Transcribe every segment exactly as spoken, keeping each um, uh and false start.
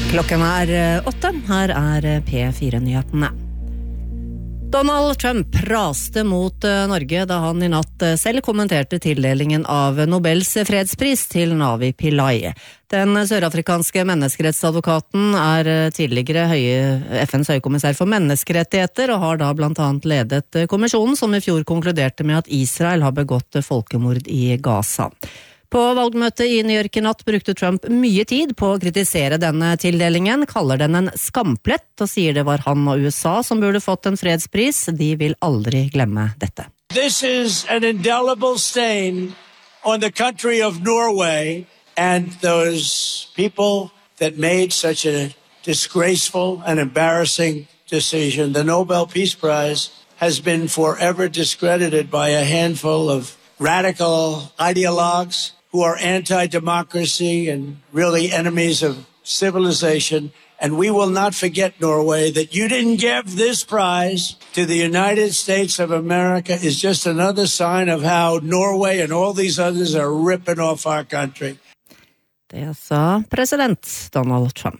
Klokken er åtte, her er P fire-nyhetene. Donald Trump raste mot Norge da han i natt selv kommenterte tildelingen av Nobels fredspris til Navi Pillay. Den sørafrikanske menneskerettsadvokaten er tidligere høye F N's høykommissær for menneskerettigheter og har da blant annet ledet kommisjonen som i fjor konkluderte med at Israel har begått folkemord i Gaza. På valgmøtet i New York i natt brukte Trump mye tid på å kritisere denne tildelingen, kaller den en skamplett og sier det var han og U S A som burde fått en fredspris. De vil aldri glemme dette. This is an indelible stain on the country of Norway and those people that made such a disgraceful and embarrassing decision. The Nobel Peace Prize has been forever discredited by a handful of radical ideologues who are anti-democracy and really enemies of civilization. And we will not forget, Norway, that you didn't give this prize to the United States of America is just another sign of how Norway and all these others are ripping off our country. Det sa president Donald Trump.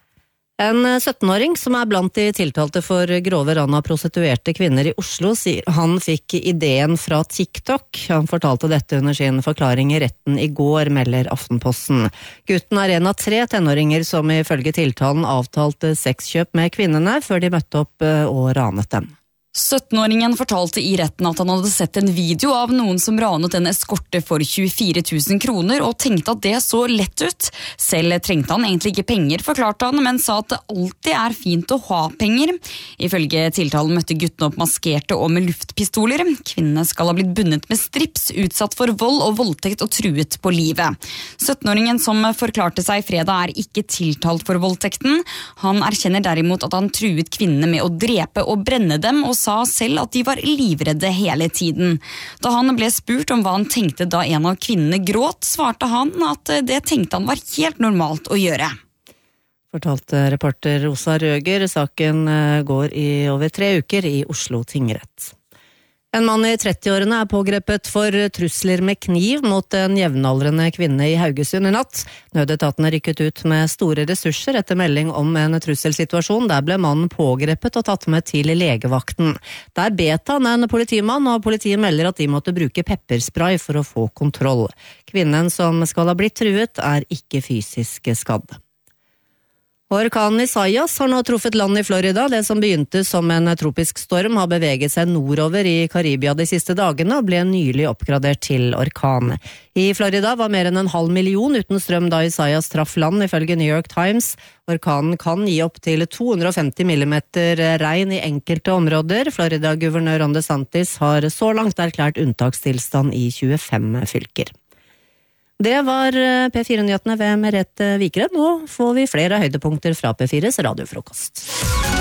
En syttenåring som er blant de tiltalte for grove ran av prostituerte kvinner i Oslo, sier han fikk ideen fra TikTok. Han fortalte dette under sin forklaring i retten i går, melder Aftenposten. Gutten er en av tre tenåringer som ifølge tiltalen avtalte sexkjøp med kvinnene før de møtte opp og ranet dem. syttenåringen fortalte i retten at han hadde sett en video av noen som ranet en eskorte for tjuefire tusen kroner og tenkte at det så lett ut. Selv trengte han egentlig ikke penger, forklarte han, men sa at det alltid er fint å ha penger. Ifølge tiltalen møtte guttene opp maskerte og med luftpistoler. Kvinnene skal ha blitt bundet med strips, utsatt for vold og voldtekt og truet på livet. syttenåringen som forklarte seg fredag er ikke tiltalt for voldtekten. Han erkjenner derimot at han truet kvinnene med å drepe og brenne dem, og sa selv at de var livredde hele tiden. Da han ble spurt om hva han tenkte da en av kvinnene gråt, svarte han at det tenkte han var helt normalt å gjøre. Fortalte reporter Rosa Røger. Saken går i over tre uker i Oslo tingrett. En mann i trettiårene er pågrepet for trusler med kniv mot en jevnaldrende kvinne i Haugesund i natt. Nødetatene rykket ut med store ressurser etter melding om en trusselsituasjon. Der ble mannen pågrepet og tatt med til legevakten. Der bet han en politimann, og politiet melder at de måtte bruke pepperspray for å få kontroll. Kvinnen som skal ha blitt truet er ikke fysisk skadd. Orkanen Isaias har nå truffet land i Florida. Det som begynte som en tropisk storm har beveget seg nordover i Karibia de siste dagene og ble nylig oppgradert til orkan. I Florida var mer enn en halv million uten strøm da Isaias traff land, ifølge New York Times. Orkanen kan gi opp til to hundre og femti millimeter regn i enkelte områder. Florida-guvernør Ron DeSantis har så langt erklært unntakstilstand i tjuefem fylker. Det var P fire-nyhetene ved Merete Vikrød. Nå får vi flere høydepunkter fra P fires radiofrokost.